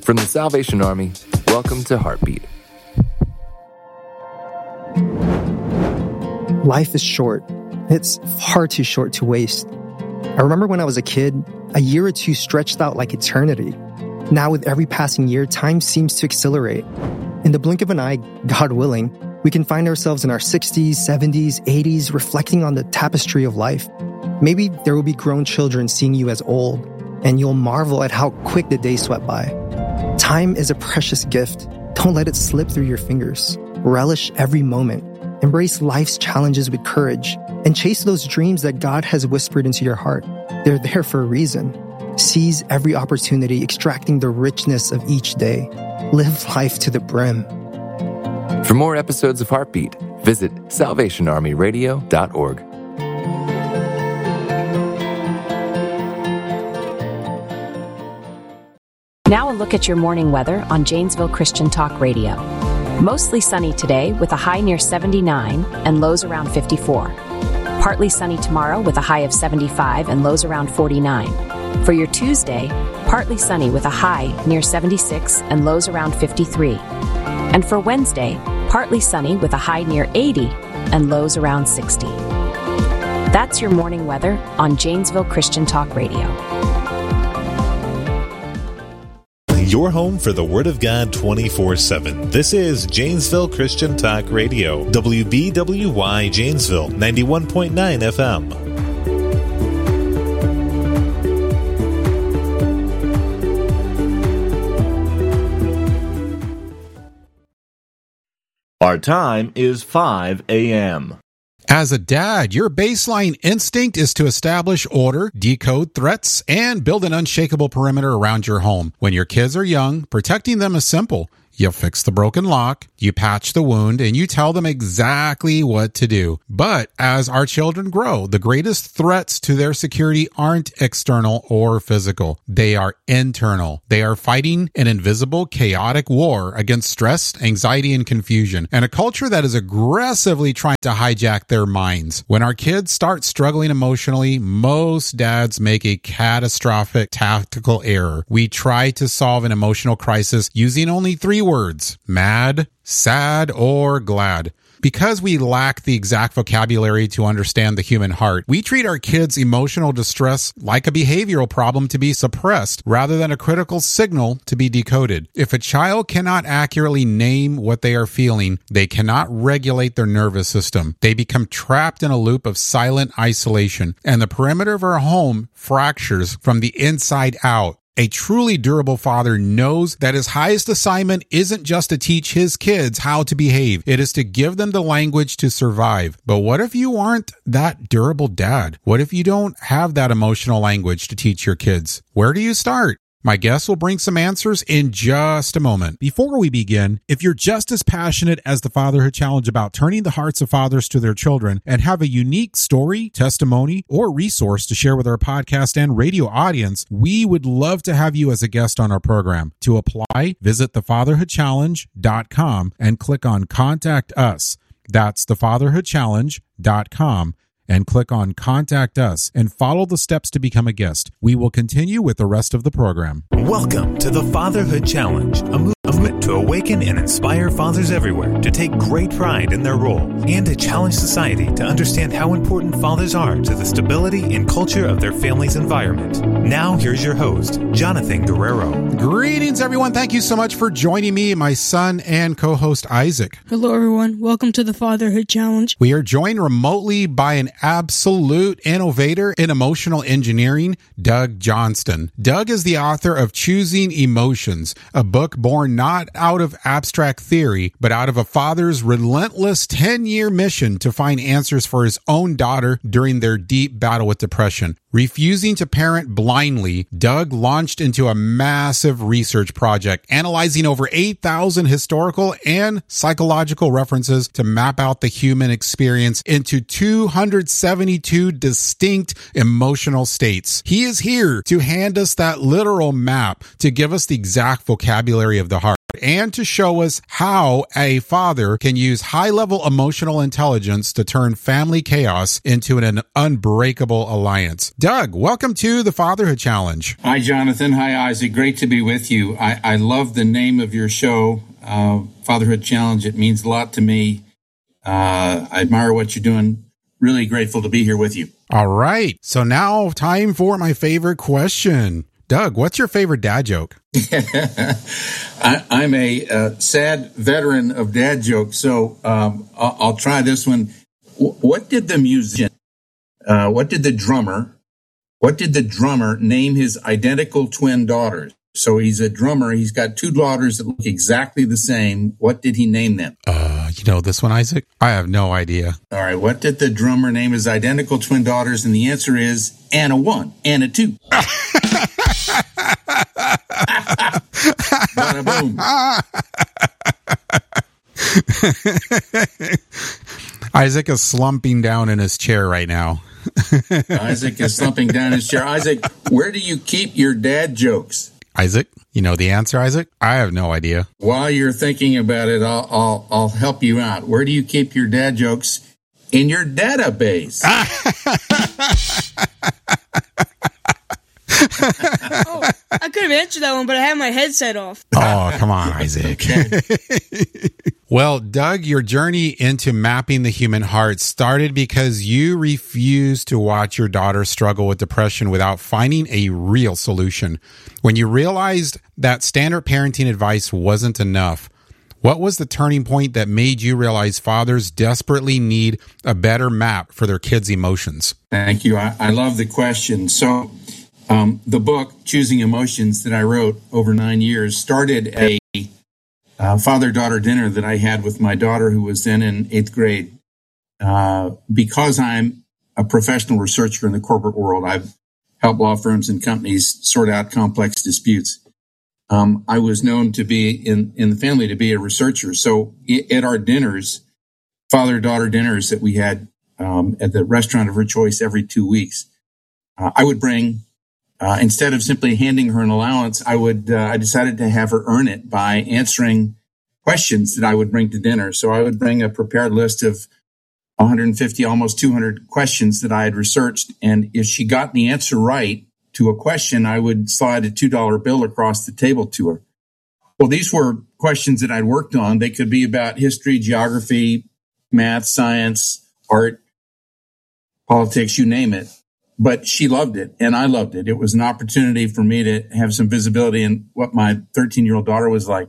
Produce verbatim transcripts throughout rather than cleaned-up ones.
From the Salvation Army, welcome to Heartbeat. Life is short. It's far too short to waste. I remember when I was a kid, a year or two stretched out like eternity. Now with every passing year, time seems to accelerate. In the blink of an eye, God willing, we can find ourselves in our sixties, seventies, eighties, reflecting on the tapestry of life. Maybe there will be grown children seeing you as old, and you'll marvel at how quick the days swept by. Time is a precious gift. Don't let it slip through your fingers. Relish every moment. Embrace life's challenges with courage and chase those dreams that God has whispered into your heart. They're there for a reason. Seize every opportunity, extracting the richness of each day. Live life to the brim. For more episodes of Heartbeat, visit salvation army radio dot org. Now a look at your morning weather on Janesville Christian Talk Radio. Mostly sunny today with a high near seventy-nine and lows around fifty-four. Partly sunny tomorrow with a high of seventy-five and lows around forty-nine. For your Tuesday, partly sunny with a high near seventy-six and lows around fifty-three. And for Wednesday, partly sunny with a high near eighty and lows around sixty. That's your morning weather on Janesville Christian Talk Radio. Your home for the Word of God twenty-four seven. This is Janesville Christian Talk Radio, W B W Y Janesville, ninety-one point nine F M. Our time is five a.m. As a dad, your baseline instinct is to establish order, decode threats, and build an unshakable perimeter around your home. When your kids are young, protecting them is simple. You fix the broken lock, you patch the wound, and you tell them exactly what to do. But as our children grow, the greatest threats to their security aren't external or physical. They are internal. They are fighting an invisible, chaotic war against stress, anxiety, and confusion, and a culture that is aggressively trying to hijack their minds. When our kids start struggling emotionally, most dads make a catastrophic tactical error. We try to solve an emotional crisis using only three words: mad, sad, or glad. Because we lack the exact vocabulary to understand the human heart, we treat our kids' emotional distress like a behavioral problem to be suppressed rather than a critical signal to be decoded. If a child cannot accurately name what they are feeling, they cannot regulate their nervous system. They become trapped in a loop of silent isolation, and the perimeter of our home fractures from the inside out. A truly durable father knows that his highest assignment isn't just to teach his kids how to behave. It is to give them the language to survive. But what if you aren't that durable dad? What if you don't have that emotional language to teach your kids? Where do you start? My guest will bring some answers in just a moment. Before we begin, if you're just as passionate as the Fatherhood Challenge about turning the hearts of fathers to their children and have a unique story, testimony, or resource to share with our podcast and radio audience, we would love to have you as a guest on our program. To apply, visit the fatherhood challenge dot com and click on Contact Us. That's the fatherhood challenge dot com. and click on Contact Us and follow the steps to become a guest. We will continue with the rest of the program. Welcome to the Fatherhood Challenge, a movement to awaken and inspire fathers everywhere to take great pride in their role and to challenge society to understand how important fathers are to the stability and culture of their family's environment. Now, here's your host, Jonathan Guerrero. Greetings, everyone. Thank you so much for joining me, my son and co-host Isaac. Hello, everyone. Welcome to the Fatherhood Challenge. We are joined remotely by an absolute innovator in emotional engineering, Doug Johnston. Doug is the author of Choosing Emotions, a book born not out of abstract theory, but out of a father's relentless ten-year mission to find answers for his own daughter during their deep battle with depression. Refusing to parent blindly, Doug launched into a massive research project, analyzing over eight thousand historical and psychological references to map out the human experience into two hundred seventy-two distinct emotional states. He is here to hand us that literal map to give us the exact vocabulary of the heart. and to show us how a father can use high-level emotional intelligence to turn family chaos into an unbreakable alliance. Doug, welcome to the Fatherhood Challenge. Hi, Jonathan. Hi, Isaac. Great to be with you. I, I love the name of your show, uh, Fatherhood Challenge. It means a lot to me. Uh, I admire what you're doing. Really grateful to be here with you. All right. So now time for my favorite question. Doug, what's your favorite dad joke? I, I'm a uh, sad veteran of dad jokes, so um, I'll, I'll try this one. W- what did the musician, uh, what did the drummer, what did the drummer name his identical twin daughters? So he's a drummer. He's got two daughters that look exactly the same. What did he name them? Uh, you know this one, Isaac? I have no idea. All right. What did the drummer name his identical twin daughters? And the answer is Anna one, Anna two. Bada boom. Isaac is slumping down in his chair right now. Isaac is slumping down in his chair. Isaac, where do you keep your dad jokes? Isaac, you know the answer, Isaac? I have no idea. While you're thinking about it, I'll I'll, I'll help you out. Where do you keep your dad jokes? In your database. Oh, I could have answered that one, but I had my headset off. Oh, come on, Isaac. Well, Doug, your journey into mapping the human heart started because you refused to watch your daughter struggle with depression without finding a real solution. When you realized that standard parenting advice wasn't enough, what was the turning point that made you realize fathers desperately need a better map for their kids' emotions? Thank you. I, I love the question. So um, the book, Choosing Emotions, that I wrote over nine years, started a uh, father-daughter dinner that I had with my daughter, who was then in eighth grade. Uh, because I'm a professional researcher in the corporate world, I've helped law firms and companies sort out complex disputes. Um, I was known to be in, in the family to be a researcher. So at our dinners, father-daughter dinners that we had um, at the restaurant of her choice every two weeks, uh, I would bring, uh, instead of simply handing her an allowance, I would, uh, I decided to have her earn it by answering questions that I would bring to dinner. So I would bring a prepared list of one hundred fifty, almost two hundred questions that I had researched. And if she got the answer right to a question, I would slide a two dollar bill across the table to her. Well, these were questions that I'd worked on. They could be about history, geography, math, science, art, politics, you name it. But she loved it, and I loved it. It was an opportunity for me to have some visibility in what my thirteen-year-old daughter was like.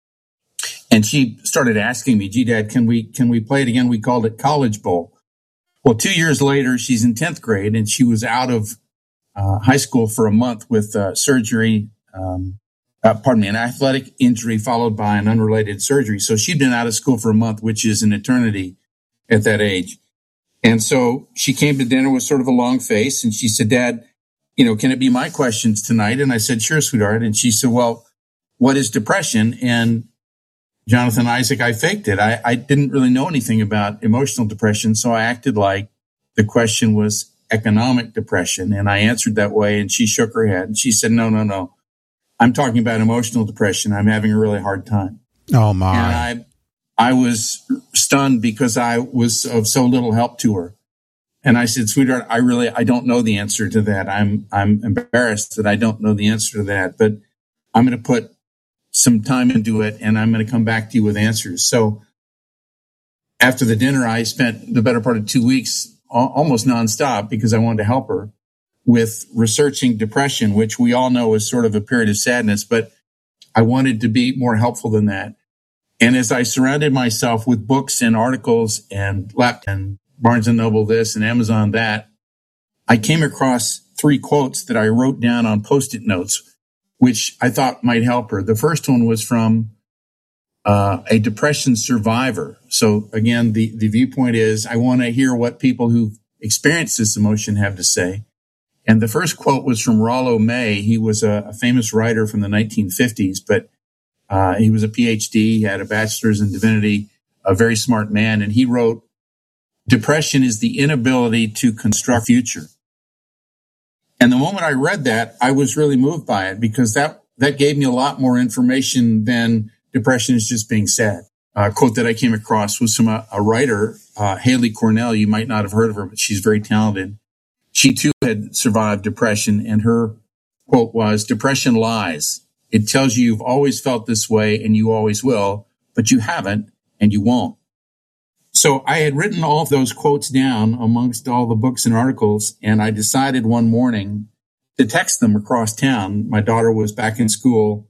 And she started asking me, gee, Dad, can we can we play it again? We called it College Bowl. Well, two years later, she's in tenth grade, and she was out of uh, high school for a month with uh, surgery, um, uh, pardon me, an athletic injury followed by an unrelated surgery. So she'd been out of school for a month, which is an eternity at that age. And so she came to dinner with sort of a long face, and she said, Dad, you know, can it be my questions tonight? And I said, sure, sweetheart. And she said, well, what is depression? And Jonathan, Isaac, I faked it. I, I didn't really know anything about emotional depression, so I acted like the question was economic depression, and I answered that way, and she shook her head, and she said, no, no, no. I'm talking about emotional depression. I'm having a really hard time. Oh, my. And I, I was stunned because I was of so little help to her. And I said, sweetheart, I really, I don't know the answer to that. I'm, I'm embarrassed that I don't know the answer to that, but I'm going to put some time into it, and I'm going to come back to you with answers. So after the dinner, I spent the better part of two weeks almost nonstop because I wanted to help her with researching depression, which we all know is sort of a period of sadness, but I wanted to be more helpful than that. And as I surrounded myself with books and articles and lap and Barnes and Noble this and Amazon that, I came across three quotes that I wrote down on Post-it notes, which I thought might help her. The first one was from uh, a depression survivor. So again, the, the viewpoint is I want to hear what people who've experienced this emotion have to say. And the first quote was from Rollo May. He was a, a famous writer from the nineteen fifties, but uh, he was a P H D, he had a bachelor's in divinity, a very smart man. And he wrote, depression is the inability to construct future. And the moment I read that, I was really moved by it because that, that gave me a lot more information than depression is just being sad. A quote that I came across was from a, a writer, uh, Haley Cornell. You might not have heard of her, but she's very talented. She too had survived depression, and her quote was, "Depression lies. It tells you you've always felt this way and you always will, but you haven't and you won't." So I had written all of those quotes down amongst all the books and articles, and I decided one morning to text them across town. My daughter was back in school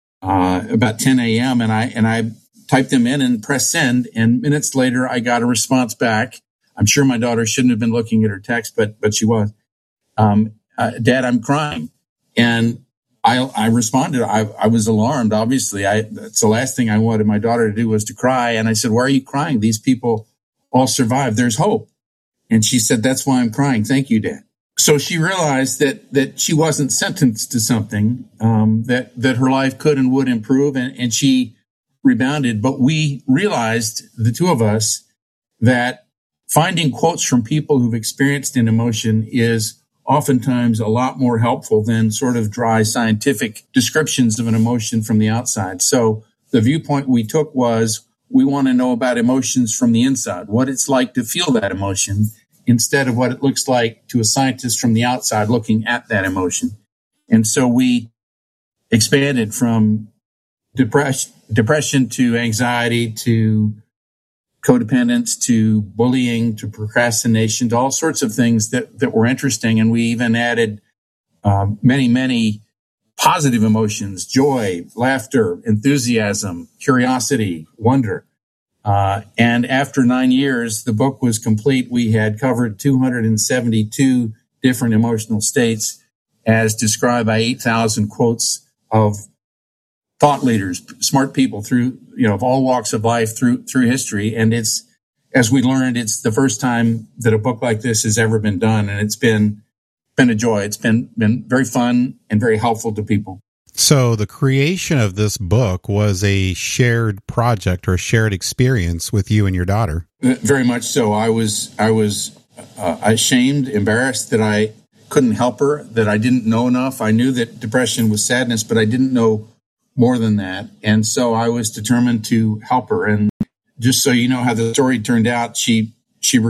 uh, about ten a.m., and I and I typed them in and pressed send, and minutes later I got a response back. I'm sure my daughter shouldn't have been looking at her text, but but she was. Um, uh, Dad, I'm crying. And I, I responded. I, I was alarmed, obviously. I, that's the last thing I wanted my daughter to do was to cry. And I said, "Why are you crying? These people all survived. There's hope." And she said, "That's why I'm crying. Thank you, Dad." So she realized that that she wasn't sentenced to something, um, that, that her life could and would improve. And, and she rebounded. But we realized, the two of us, that finding quotes from people who've experienced an emotion is oftentimes a lot more helpful than sort of dry scientific descriptions of an emotion from the outside. So the viewpoint we took was, we want to know about emotions from the inside, what it's like to feel that emotion, instead of what it looks like to a scientist from the outside looking at that emotion. And so we expanded from depression, depression to anxiety to codependence to bullying to procrastination to all sorts of things that, that were interesting. And we even added um, many, many positive emotions: joy, laughter, enthusiasm, curiosity, wonder. Uh, and after nine years, the book was complete. We had covered two hundred seventy-two different emotional states as described by eight thousand quotes of thought leaders, smart people through, you know, of all walks of life through, through history. And it's, as we learned, it's the first time that a book like this has ever been done. And it's been, been a joy. It's been, been very fun and very helpful to people. So the creation of this book was a shared project or a shared experience with you and your daughter. Very much so. I was, I was uh, ashamed, embarrassed that I couldn't help her, that I didn't know enough. I knew that depression was sadness, but I didn't know more than that. And so I was determined to help her. And just so you know how the story turned out, she she